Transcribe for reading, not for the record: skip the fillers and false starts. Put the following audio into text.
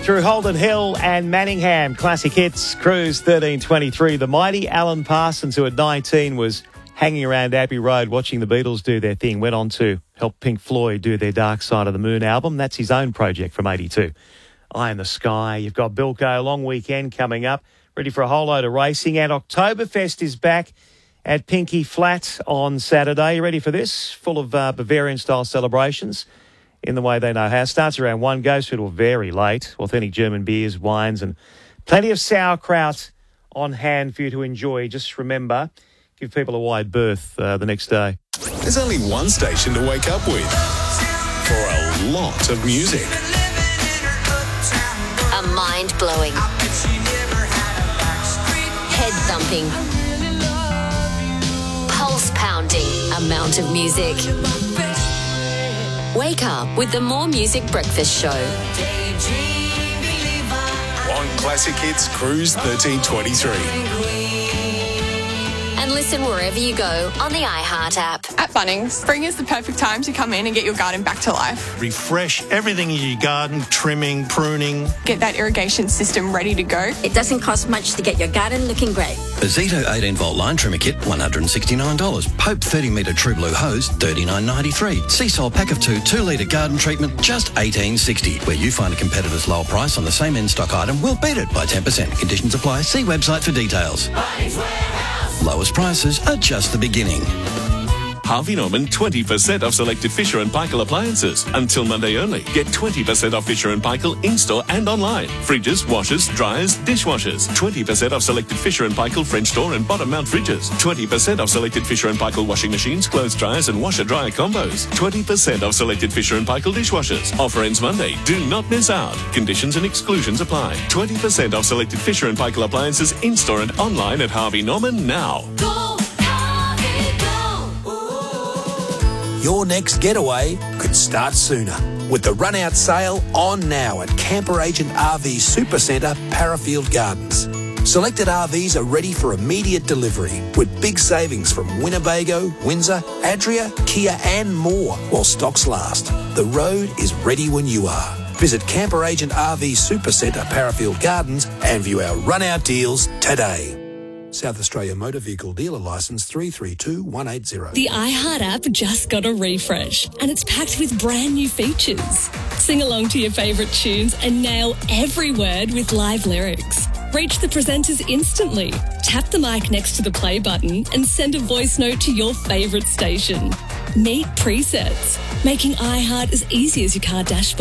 through Holden Hill and Manningham. Classic hits, Cruise 1323. The mighty Alan Parsons, who at 19 was hanging around Abbey Road watching the Beatles do their thing, went on to help Pink Floyd do their Dark Side of the Moon album. That's his own project from 82. Eye in the Sky. You've got Bilko, long weekend coming up. Ready for a whole load of racing. And Oktoberfest is back at Pinky Flat on Saturday. You ready for this? Full of Bavarian-style celebrations in the way they know how. Starts around 1, goes through till very late. Authentic German beers, wines, and plenty of sauerkraut on hand for you to enjoy. Just remember, give people a wide berth the next day. There's only one station to wake up with for a lot of music. A mind-blowing, head-thumping, pulse-pounding amount of music. Wake up with the More Music Breakfast Show. On Classic Hits Cruise 1323. And listen wherever you go on the iHeart app. At Bunnings, spring is the perfect time to come in and get your garden back to life. Refresh everything in your garden, trimming, pruning. Get that irrigation system ready to go. It doesn't cost much to get your garden looking great. A Zito 18-volt line trimmer kit, $169. Pope 30-metre True Blue hose, $39.93. Seasol pack of 2-litre garden treatment, just $18.60. Where you find a competitor's lower price on the same in-stock item, we'll beat it by 10%. Conditions apply. See website for details. Lowest prices are just the beginning. Harvey Norman 20% off selected Fisher & Paykel appliances. Until Monday only. Get 20% off Fisher & Paykel in-store and online. Fridges, washers, dryers, dishwashers. 20% off selected Fisher & Paykel French door and bottom mount fridges. 20% off selected Fisher & Paykel washing machines, clothes dryers and washer-dryer combos. 20% off selected Fisher & Paykel dishwashers. Offer ends Monday. Do not miss out. Conditions and exclusions apply. 20% off selected Fisher & Paykel appliances in-store and online at Harvey Norman now. Your next getaway could start sooner with the run-out sale on now at Camper Agent RV Supercentre, Parafield Gardens. Selected RVs are ready for immediate delivery with big savings from Winnebago, Windsor, Adria, Kia and more while stocks last. The road is ready when you are. Visit Camper Agent RV Supercentre, Parafield Gardens and view our run-out deals today. South Australia Motor Vehicle Dealer Licence 332180. The iHeart app just got a refresh and it's packed with brand new features. Sing along to your favourite tunes and nail every word with live lyrics. Reach the presenters instantly. Tap the mic next to the play button and send a voice note to your favourite station. Meet presets, making iHeart as easy as your car dashboard.